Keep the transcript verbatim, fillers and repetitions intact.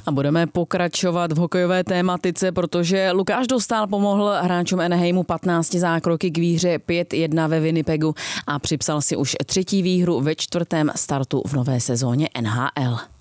A budeme pokračovat v hokejové tématice, protože Lukáš Dostál pomohl hráčům Anaheimu patnácti zákroky k výhře pět jedna ve Winnipegu a připsal si už třetí výhru ve čtvrtém startu v nové sezóně N H L.